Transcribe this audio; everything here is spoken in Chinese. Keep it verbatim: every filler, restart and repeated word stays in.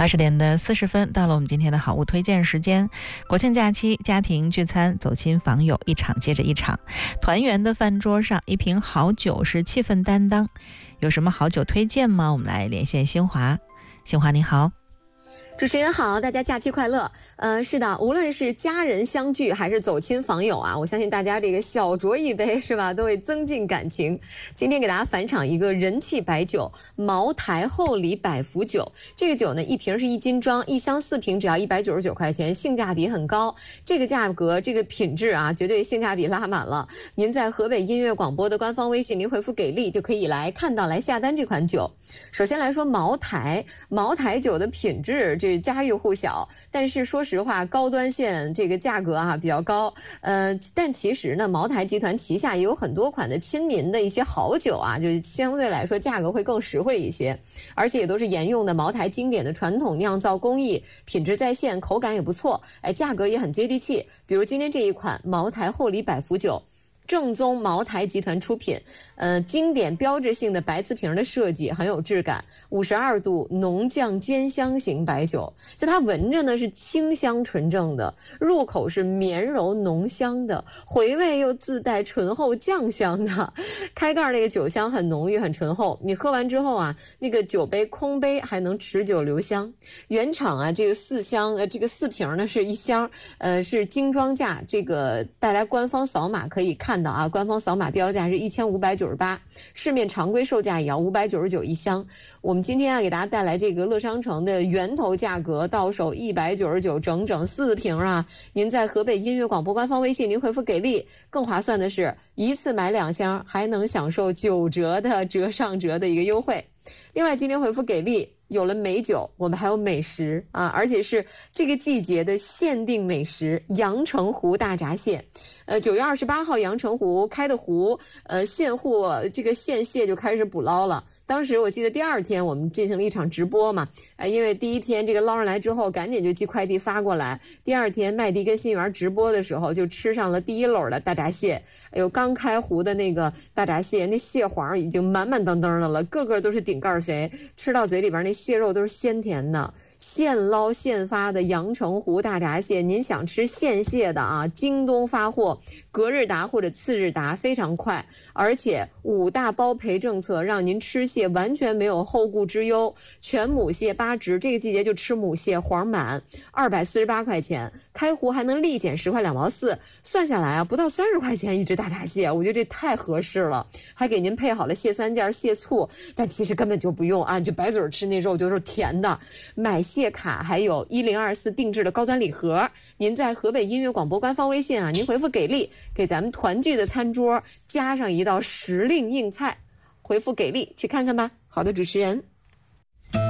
二十点的四十分，到了我们今天的好物推荐时间。国庆假期，家庭聚餐，走亲访友，一场接着一场。团圆的饭桌上，一瓶好酒是气氛担当。有什么好酒推荐吗？我们来连线新华。新华你好。 主持人好，大家假期快乐。呃，是的，无论是家人相聚还是走亲访友啊，我相信大家这个小酌一杯是吧，都会增进感情。今天给大家返场一个人气白酒——茅台厚礼百福酒。这个酒呢，一瓶是一斤装，一箱四瓶只要一百九十九块钱，性价比很高。这个价格，这个品质啊，绝对性价比拉满了。您在河北音乐广播的官方微信，您回复给力就可以来看到来下单这款酒。首先来说茅台，茅台酒的品质这家喻户晓，但是说实话，高端线这个价格啊比较高。呃，但其实呢，茅台集团旗下也有很多款的亲民的一些好酒啊，就相对来说价格会更实惠一些，而且也都是沿用的茅台经典的传统酿造工艺，品质在线，口感也不错，哎，价格也很接地气。比如今天这一款茅台厚礼百福酒。正宗茅台集团出品，呃，经典标志性的白瓷瓶的设计很有质感，五十二度浓酱煎香型白酒，就它闻着呢是清香纯正的，入口是绵柔浓香的，回味又自带醇厚酱香的，开盖那个酒香很浓郁很醇厚，你喝完之后啊，那个酒杯空杯还能持久留香。原厂啊，这个四箱呃这个四瓶呢是一箱，呃是精装价，这个大家官方扫码可以看。看到啊，官方扫码标价是一千五百九十八，市面常规售价也要五百九十九一箱。我们今天啊给大家带来这个乐商城的源头价格，到手一百九十九，整整四瓶啊！您在河北音乐广播官方微信，您回复给力，更划算的是一次买两箱，还能享受九折的折上折的一个优惠。另外，今天回复给力。有了美酒，我们还有美食啊，而且是这个季节的限定美食——阳澄湖大闸蟹。呃，九月二十八号，阳澄湖开的湖，呃，现货这个现蟹就开始捕捞了。当时我记得第二天我们进行了一场直播嘛，呃，因为第一天这个捞上来之后，赶紧就寄快递发过来。第二天麦迪跟新源直播的时候，就吃上了第一篓的大闸蟹。哎呦，刚开湖的那个大闸蟹，那蟹黄已经满满当当的了，个个都是顶盖肥，吃到嘴里边那蟹肉都是鲜甜的，现捞现发的阳澄湖大闸蟹。您想吃现蟹的啊，京东发货，隔日达或者次日达，非常快，而且五大包赔政策，让您吃蟹完全没有后顾之忧。全母蟹八只，这个季节就吃母蟹，黄满，二百四十八块钱，开湖还能立减十块两毛四，算下来啊，不到三十块钱一只大闸蟹，我觉得这太合适了，还给您配好了蟹三件、蟹醋，但其实根本就不用啊，就白嘴吃那肉就是甜的。买蟹卡还有一零二四定制的高端礼盒，您在河北音乐广播官方微信啊，您回复给力，给咱们团聚的餐桌加上一道时令硬菜，回复给力去看看吧。好的，主持人。